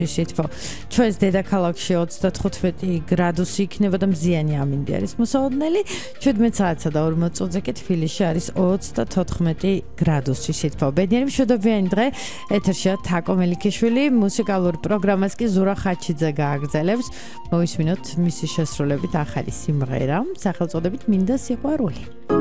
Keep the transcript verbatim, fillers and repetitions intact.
სითბო. ჩვენს დედაქალაქში ოცდათხუთმეტი გრადუსი იქნება და მზიანი ამინდი არის მოსაოდნელი. ჩვიდმეტ საათსა და ორმოც წუთზე კი თბილისში არის ოცდათოთხმეტი გრადუსი სითბო. ბედნიერი მშვიდობიანი დღე. ეთერშია თაკო მელიქიშვილი, მუსიკალურ პროგრამას კი ზურა ხაჩიძე გააგრძელებს. მოვისმინოთ მისი შესრულებით ახალი სიმღერა, სახელწოდებით მინდა სიყვარული.